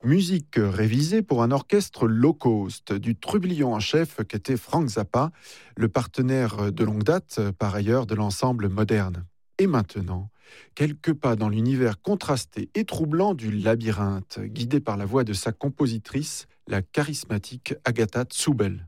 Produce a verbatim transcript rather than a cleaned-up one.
Musique révisée pour un orchestre low cost, du trublion en chef qu'était Frank Zappa, le partenaire de longue date, par ailleurs, de l'ensemble moderne. Et maintenant, quelques pas dans l'univers contrasté et troublant du labyrinthe, guidé par la voix de sa compositrice, la charismatique Agatha Tsoubel.